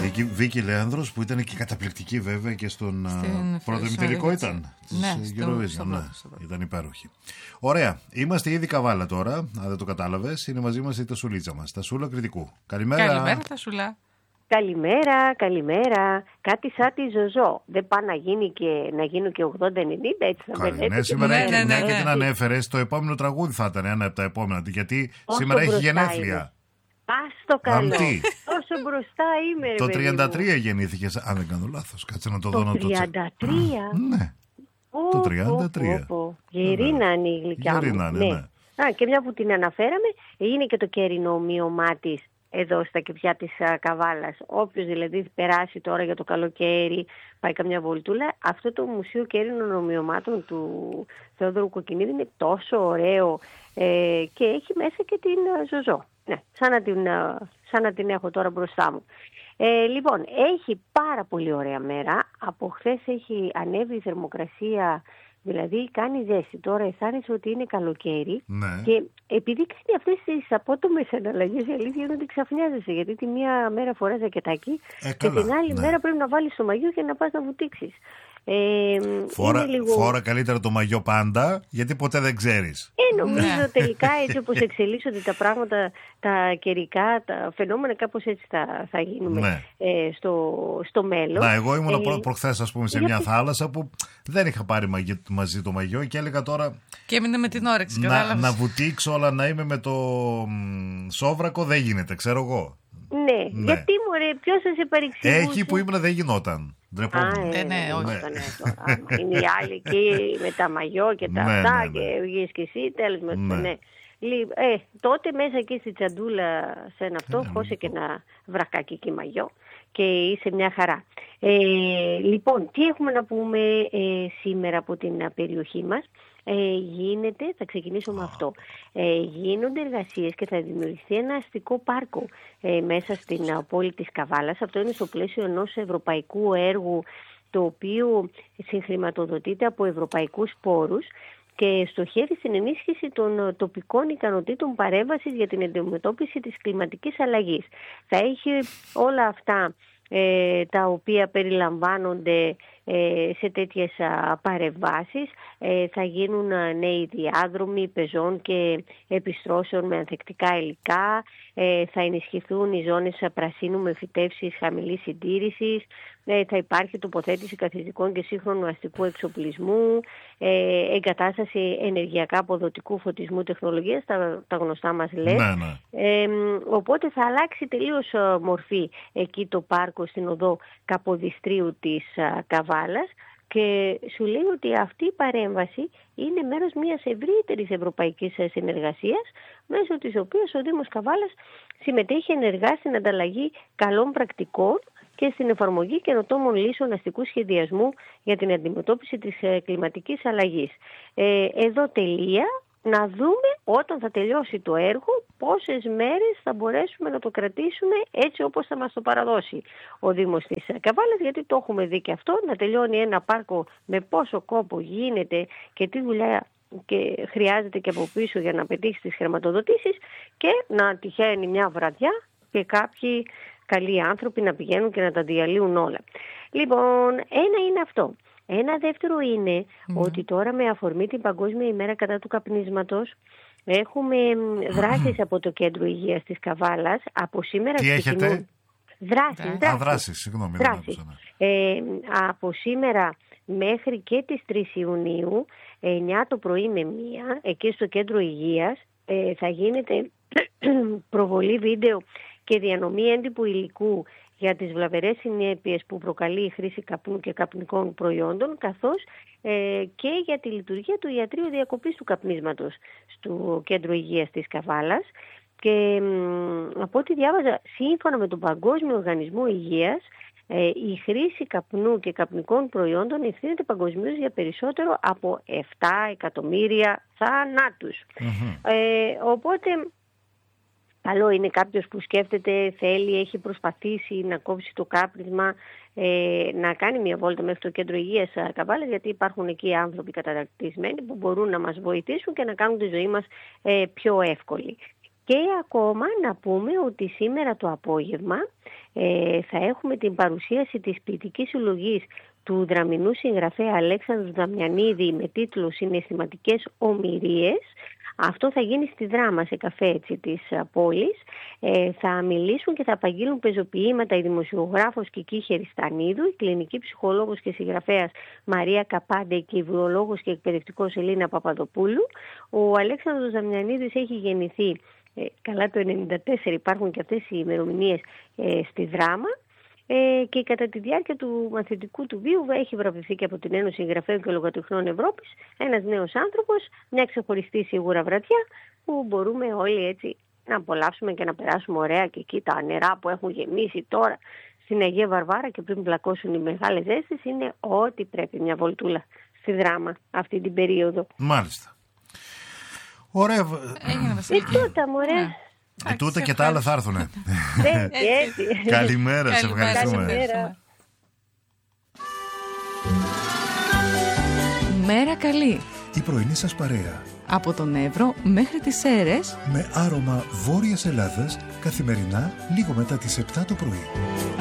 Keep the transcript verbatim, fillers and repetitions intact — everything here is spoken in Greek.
Η Βίκη Λέανδρος που ήταν και καταπληκτική βέβαια και στον πρώτο ημιτελικό ήταν. Ναι, Eurovision, ναι, ήταν υπέροχη. Ωραία, είμαστε ήδη Καβάλα τώρα, αν δεν το κατάλαβες. Είναι μαζί μας η Τασουλίτσα μας, Τασούλα Κρητικού. Καλημέρα. Καλημέρα Τασούλα. Καλημέρα, καλημέρα. Κάτι σαν τη Ζωζό. Δεν πάει να γίνει και να γίνω και ογδόντα ενενήντα, έτσι θα Καλή, ναι, σήμερα ναι, ναι, ναι, ναι. Και την ανέφερες, το επόμενο τραγούδι θα ήταν ένα από τα επόμενα, γιατί Όσο σήμερα έχει γενέθλια. Πας στο καλό. Τόσο μπροστά είμαι, ρε Το παιδί τριάντα τρία μου. γεννήθηκες, αν δεν κάνω λάθος. Κάτσε να το δω. Το τριάντα τρία. Ναι, το τριάντα τρία. Γερίνα είναι η γλυκιά μου. Γερίνα είναι, ναι. Α, και μια που την αναφέραμε, είναι και το καιρινό ομοίωμά της εδώ στα κηπιά της uh, Καβάλας. Όποιος δηλαδή περάσει τώρα για το καλοκαίρι, πάει καμιά βολτούλα, αυτό το Μουσείο Καιρινών Ομοιωμάτων του Θεόδωρου Κοκκινίδη είναι τόσο ωραίο ε, και έχει μέσα και την uh, Ζωζό. Ναι, σαν να, την, uh, σαν να την έχω τώρα μπροστά μου. Ε, λοιπόν, έχει πάρα πολύ ωραία μέρα. Από χθες έχει ανέβει η θερμοκρασία. Δηλαδή κάνει ζέστη. Τώρα αισθάνεσαι ότι είναι καλοκαίρι. Ναι. Και επειδή κάνει αυτές τις απότομες αναλλαγές, η αλήθεια είναι ότι ξαφνιάζεσαι. Γιατί τη μία μέρα φοράς ζακετάκι ε, και την άλλη ναι. μέρα πρέπει να βάλεις το μαγιό και να πας να βουτήξεις. Ε, φόρα, λίγο... φόρα καλύτερα το μαγιό πάντα, γιατί ποτέ δεν ξέρεις. Ε, νομίζω τελικά έτσι όπως εξελίσσονται τα πράγματα, τα καιρικά, τα φαινόμενα, κάπως έτσι θα, θα γίνουμε ναι. ε, στο, στο μέλλον. Να, εγώ ήμουν ε, προ, προχθές ας πούμε σε για... μια θάλασσα που δεν είχα πάρει μαζί το μαγιό και έλεγα τώρα... Και έμεινε με την όρεξη, να, κατάλαβες. Να βουτήξω, αλλά να είμαι με το μ, σόβρακο δεν γίνεται, ξέρω εγώ. Ναι, ναι. Γιατί μωρέ, ποιος θα σε παρεξηγούσε. Έχει που ήμουν δεν γινόταν. Α, ε, ναι, όχι. Ναι. Είναι οι άλλοι εκεί με τα μαγιό και τα ναι, αυτά ναι, ναι. και βγεις και εσύ, τέλος με ναι. ναι. Ε, τότε μέσα εκεί στη τσαντούλα σε ένα αυτό, ναι, χώσε και ένα βρακάκι εκεί μαγιό και είσαι μια χαρά. Ε, λοιπόν, τι έχουμε να πούμε ε, σήμερα από την περιοχή μας. Ε, γίνεται, θα ξεκινήσω με αυτό, ε, γίνονται εργασίες και θα δημιουργηθεί ένα αστικό πάρκο ε, μέσα στην uh, πόλη της Καβάλας. Αυτό είναι στο πλαίσιο ενός ευρωπαϊκού έργου, το οποίο συγχρηματοδοτείται από ευρωπαϊκούς πόρους και στοχεύει στην ενίσχυση των τοπικών ικανοτήτων παρέμβασης για την αντιμετώπιση της κλιματικής αλλαγής. Θα έχει όλα αυτά ε, τα οποία περιλαμβάνονται ε, σε τέτοιες α, παρεμβάσεις. Ε, θα γίνουν α, νέοι διάδρομοι πεζών και επιστρώσεων με ανθεκτικά υλικά. Ε, θα ενισχυθούν οι ζώνες πρασίνου με φυτεύσεις χαμηλής συντήρησης. Ε, θα υπάρχει τοποθέτηση καθιστικών και σύγχρονου αστικού εξοπλισμού, ε, εγκατάσταση ενεργειακά αποδοτικού φωτισμού τεχνολογίας, τα, τα γνωστά μας λέει. Ναι, ναι. Ε, οπότε θα αλλάξει τελείως α, μορφή εκεί το πάρκο στην οδό Καποδιστρίου της α, Καβάλας και σου λέει ότι αυτή η παρέμβαση είναι μέρος μιας ευρύτερης ευρωπαϊκής συνεργασίας, μέσω της οποίας ο Δήμος Καβάλας συμμετέχει ενεργά στην ανταλλαγή καλών πρακτικών και στην εφαρμογή καινοτόμων λύσεων αστικού σχεδιασμού για την αντιμετώπιση της κλιματικής αλλαγής. Ε, εδώ τελεία. Να δούμε όταν θα τελειώσει το έργο πόσες μέρες θα μπορέσουμε να το κρατήσουμε έτσι όπως θα μας το παραδώσει ο Δήμος της Καβάλας, γιατί το έχουμε δει και αυτό, να τελειώνει ένα πάρκο με πόσο κόπο γίνεται και τι δουλειά και χρειάζεται και από πίσω για να πετύχει τις χρηματοδοτήσεις και να τυχαίνει μια βραδιά και κάποιοι καλοί άνθρωποι να πηγαίνουν και να τα διαλύουν όλα. Λοιπόν, ένα είναι αυτό. Ένα δεύτερο είναι mm. ότι τώρα με αφορμή την Παγκόσμια ημέρα κατά του καπνίσματος έχουμε δράσεις από το Κέντρο Υγείας της Καβάλας. Από σήμερα τι ξεκινούν... έχετε? Δράσεις. Α, δράσεις. δράσεις, συγγνώμη. Δράσεις. Ε, από σήμερα μέχρι και τις τρεις Ιουνίου, εννιά το πρωί με μία, εκεί στο Κέντρο Υγείας, ε, θα γίνεται προβολή βίντεο και διανομή έντυπου υλικού για τις βλαβερές συνέπειες που προκαλεί η χρήση καπνού και καπνικών προϊόντων, καθώς ε, και για τη λειτουργία του ιατρείου διακοπής του καπνίσματος στο Κέντρο Υγείας της Καβάλας. Και μ, από ό,τι διάβαζα, σύμφωνα με τον Παγκόσμιο Οργανισμό Υγείας, ε, η χρήση καπνού και καπνικών προϊόντων ευθύνεται παγκοσμίως για περισσότερο από επτά εκατομμύρια θανάτους. Mm-hmm. Ε, οπότε... Καλό είναι κάποιος που σκέφτεται, θέλει, έχει προσπαθήσει να κόψει το κάπνισμα, ε, να κάνει μια βόλτα μέχρι το Κέντρο Υγείας Καβάλας, γιατί υπάρχουν εκεί άνθρωποι καταρτισμένοι που μπορούν να μας βοηθήσουν και να κάνουν τη ζωή μας ε, πιο εύκολη. Και ακόμα να πούμε ότι σήμερα το απόγευμα ε, θα έχουμε την παρουσίαση της ποιητικής συλλογής του δραμηνού συγγραφέα Αλέξανδρου Δαμιανίδη με τίτλο «Συναισθηματικές ομηρίες». Αυτό θα γίνει στη Δράμα, σε καφέ έτσι, της πόλης. Ε, θα μιλήσουν και θα απαγγείλουν πεζοποιήματα η δημοσιογράφος Κική Χεριστανίδου, η κλινική ψυχολόγος και συγγραφέας Μαρία Καπάντε και η βιολόγος και εκπαιδευτικός Ελίνα Παπαδοπούλου. Ο Αλέξανδρος Δαμιανίδης έχει γεννηθεί ε, καλά το ενενήντα τέσσερα, υπάρχουν και αυτές οι ημερομηνίες ε, στη Δράμα. Ε, και κατά τη διάρκεια του μαθητικού του βίου έχει βραβευθεί και από την Ένωση Συγγραφέων και Λογοτεχνών Ευρώπης ένας νέος άνθρωπος, μια ξεχωριστή σίγουρα βραδιά που μπορούμε όλοι έτσι να απολαύσουμε και να περάσουμε ωραία και εκεί τα νερά που έχουν γεμίσει τώρα στην Αγία Βαρβάρα και πριν πλακώσουν οι μεγάλες ζέστες είναι ό,τι πρέπει, μια βολτούλα στη Δράμα αυτή την περίοδο. Μάλιστα. Ωραία. Ε, τούτα μωρέ. Ε, τούτα και τα άλλα θα έρθουνε. Καλημέρα, σε ευχαριστούμε. Μέρα καλή. Η πρωινή σας παρέα. Από τον Εύρο μέχρι τις Σέρρες. Με άρωμα Βόρειας Ελλάδας, καθημερινά λίγο μετά τις επτά το πρωί.